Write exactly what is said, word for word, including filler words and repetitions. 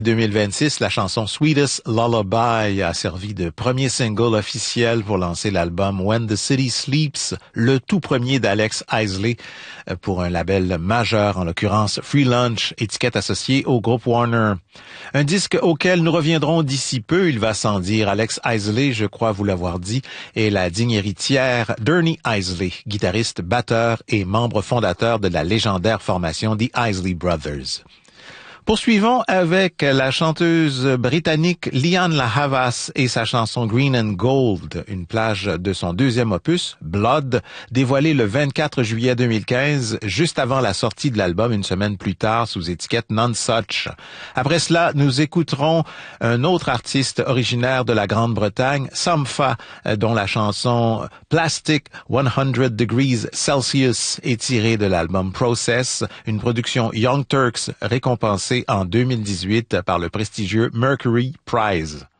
deux mille vingt-six, la chanson Sweetest Lullaby a servi de premier single officiel pour lancer l'album When the City Sleeps, le tout premier d'Alex Isley pour un label majeur, en l'occurrence Free Lunch, étiquette associée au groupe Warner. Un disque auquel nous reviendrons d'ici peu, il va sans dire. Alex Isley, je crois vous l'avoir dit, est la digne héritière d'Ernie Isley, guitariste, batteur et membre fondateur de la légendaire formation The Isley Brothers. Poursuivons avec la chanteuse britannique Lianne La Havas et sa chanson Green and Gold, une plage de son deuxième opus, Blood, dévoilé le vingt-quatre juillet deux mille quinze, juste avant la sortie de l'album une semaine plus tard sous étiquette Nonesuch. Après cela, nous écouterons un autre artiste originaire de la Grande-Bretagne, Sampha, dont la chanson Plastic cent Degrees Celsius est tirée de l'album Process, une production Young Turks récompensée en deux mille dix-huit par le prestigieux Mercury Prize.